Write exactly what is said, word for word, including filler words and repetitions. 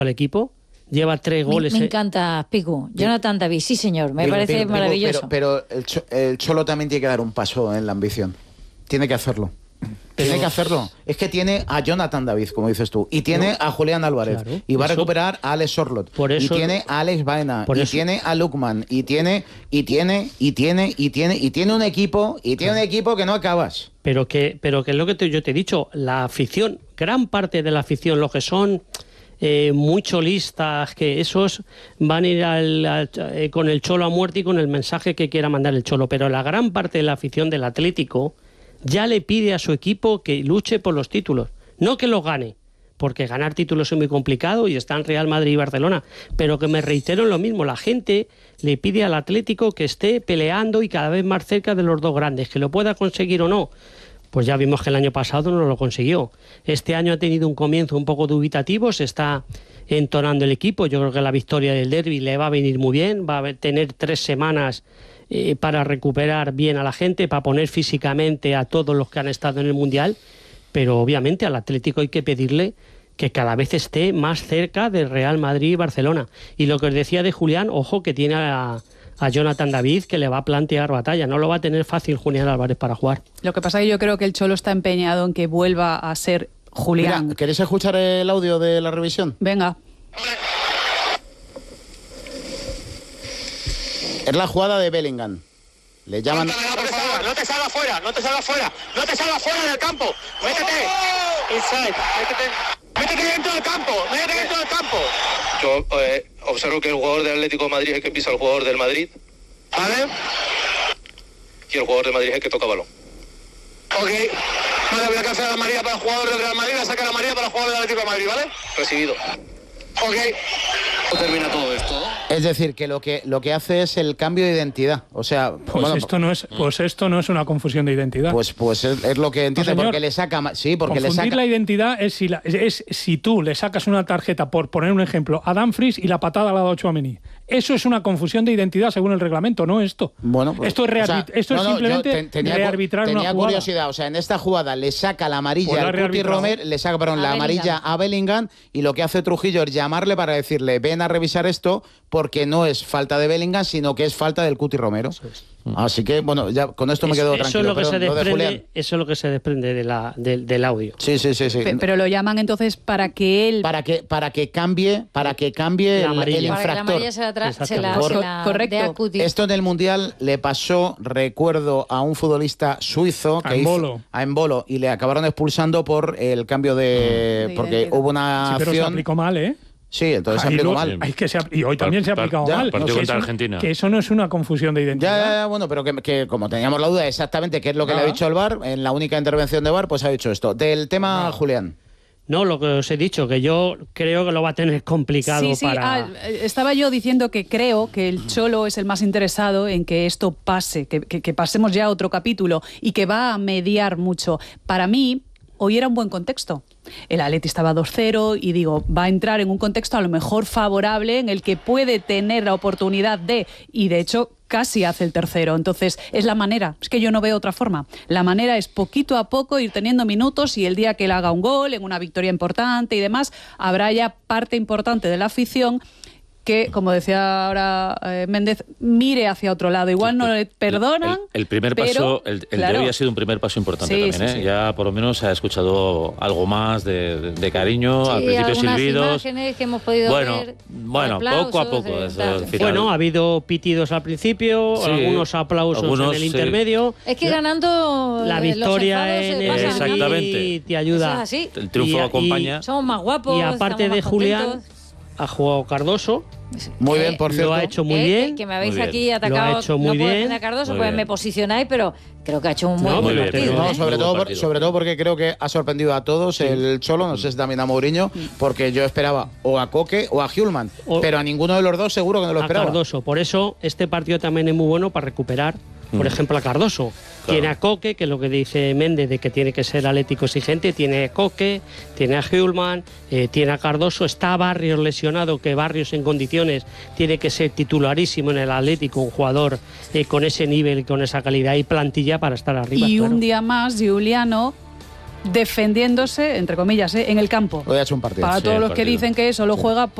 al equipo. Lleva tres goles. Me, me encanta, Picu. Jonathan David, sí señor, me Pico, parece Pico, maravilloso. Pero, pero el, Cho, el Cholo también tiene que dar un paso en la ambición. Tiene que hacerlo. Pero, tiene que hacerlo. Es que tiene a Jonathan David, como dices tú, y tiene no, a Julián Álvarez, claro, y va eso, a recuperar a Alex Sorloth, por eso, y tiene a Alex Baena, y eso, tiene a Lukman, y tiene, y tiene, y tiene, y tiene, y tiene un equipo, y tiene claro. un equipo que no acabas. Pero que, pero que es lo que te, yo te he dicho, la afición, gran parte de la afición, los que son eh, muy cholistas, que esos van a ir al, al, eh, con el Cholo a muerte y con el mensaje que quiera mandar el Cholo, pero la gran parte de la afición del Atlético ya le pide a su equipo que luche por los títulos, no que los gane, porque ganar títulos es muy complicado y están Real Madrid y Barcelona, pero que me reitero en lo mismo, la gente le pide al Atlético que esté peleando y cada vez más cerca de los dos grandes, que lo pueda conseguir o no. Pues ya vimos que el año pasado no lo consiguió. Este año ha tenido un comienzo un poco dubitativo, se está entonando el equipo, yo creo que la victoria del derbi le va a venir muy bien, va a tener tres semanas Eh, para recuperar bien a la gente, para poner físicamente a todos los que han estado en el Mundial, pero obviamente al Atlético hay que pedirle que cada vez esté más cerca del Real Madrid y Barcelona. Y lo que os decía de Julián, ojo que tiene a, a Jonathan David, que le va a plantear batalla, no lo va a tener fácil Julián Álvarez para jugar. Lo que pasa es que yo creo que el Cholo está empeñado en que vuelva a ser Julián. Mira, ¿queréis escuchar el audio de la revisión? Venga. Es la jugada de Bellingham. Le llaman... No te salgas, no te salgas fuera, no te salgas fuera, no te salgas fuera del campo. Métete. Inside, métete. Métete dentro del campo, métete dentro del campo. Yo eh, observo que el jugador del Atlético de Madrid es el que pisa al jugador del Madrid. ¿Vale? Y el jugador del Madrid es el que toca balón. Ok. Vale, voy a cancelar la amarilla para el jugador del Real Madrid, voy a sacar la amarilla para el jugador del Atlético de Madrid, ¿vale? Recibido. Ok. Termina todo esto. Es decir, que lo que lo que hace es el cambio de identidad. O sea, pues bueno, esto no es pues esto no es una confusión de identidad. Pues pues es, es lo que entiende, no, porque le saca sí, porque Confundir le saca la identidad es si la, es, es si tú le sacas una tarjeta, por poner un ejemplo, a Dumfries y la patada la da Tchouaméni. Eso es una confusión de identidad según el reglamento, no esto. Bueno, pues, esto es, rearbit- o sea, esto no, es no, simplemente ten, tenía, rearbitrar tenía una jugada. curiosidad, o sea, en esta jugada le saca la amarilla Pues al Cuti Romero, le saca perdón, la Bellingham. amarilla a Bellingham, y lo que hace Trujillo es llamarle para decirle, ven a revisar esto, porque no es falta de Bellingham, sino que es falta del Cuti Romero. Eso es. Así que, bueno, ya con esto me quedo eso, tranquilo. Eso es lo que Perdón, se lo de desprende, Julián. eso es lo que se desprende de la, de, del audio. Sí, sí, sí, sí. Pe- Pero lo llaman entonces para que él... Para que, para que cambie, para que cambie La el, el amarilla. Para que la infractor. amarilla se la, tra- se la, Cor- se la correcto. dé a Cuti. Esto en el Mundial le pasó, recuerdo, a un futbolista suizo que A hizo- Embolo. a Embolo, y le acabaron expulsando por el cambio de... De porque identidad. hubo una Sí, pero se acción... aplicó mal, ¿eh? Sí, entonces se Ahí aplicó lo- mal. ay, que se, y hoy también se ha aplicado Ya, mal. partido Que contra eso- Argentina. Que eso no es una confusión de Ya, identidad. ya, ya, bueno, pero que, que como teníamos la duda exactamente qué es lo que Ah. le ha dicho el V A R, en la única intervención de V A R, pues ha dicho esto. Del tema, Ah. Julián. No, lo que os he dicho, que yo creo que lo va a tener complicado Sí, sí, para... ah, estaba yo diciendo que creo que el Cholo es el más interesado en que esto pase, que, que, que pasemos ya a otro capítulo y que va a mediar mucho. Para mí, hoy era un buen contexto. El Atleti estaba dos cero y digo, va a entrar en un contexto a lo mejor favorable en el que puede tener la oportunidad de, y de hecho casi hace el tercero. Entonces, es la manera, es que yo no veo otra forma. La manera es poquito a poco ir teniendo minutos y el día que él haga un gol, en una victoria importante y demás, habrá ya parte importante de la afición que, como decía ahora eh, Méndez, mire hacia otro lado. Igual no le perdonan. El, el primer pero, paso, el, el claro. de hoy ha sido un primer paso importante Sí, también, sí, ¿eh? sí. Ya por lo menos se ha escuchado algo más de, de, de cariño, Sí, al principio algunas silbidos. imágenes que hemos podido Bueno, ver, bueno, aplausos, poco a poco, eh, eso, tal. al final. Bueno, ha habido pitidos al principio, Sí, algunos aplausos algunos, en el sí. intermedio. Es que ganando La eh, victoria los enfados en se el pasan Exactamente. y te Eso ayuda. es así. El triunfo Y- y- acompaña. Somos más guapos. Y aparte estamos de más Julián, contentos. ha jugado Cardoso. Muy Eh, bien, por lo cierto. ha hecho muy Eh, bien. Que, que me habéis Muy bien. aquí atacado. Lo ha hecho muy no puedo bien. defender a Cardoso, Muy pues bien. me posicionáis, pero creo que ha hecho un muy No, buen muy bien. partido. No, ¿eh? sobre, Muy todo buen por- partido. sobre todo porque creo que ha sorprendido a todos el Cholo, no sé si también a Mourinho, porque yo esperaba o a Coque o a Hjulman, O- pero a ninguno de los dos seguro que no lo A esperaba. Cardoso. Por eso este partido también es muy bueno para recuperar, por Mm. ejemplo, a Cardoso. Claro. Tiene a Coque, que es lo que dice Méndez, de que tiene que ser atlético exigente. Tiene a Coque, tiene a Hjulman, eh, tiene a Cardoso. Está Barrios lesionado, que Barrios en condiciones tiene que ser titularísimo en el Atlético, un jugador eh, con ese nivel, con esa calidad y plantilla para estar arriba. Y claro. un día más, Giuliano defendiéndose, entre comillas, ¿eh? en el campo. Hoy ha hecho un partido. Para Sí, todos el los que partido. dicen que solo Sí. juega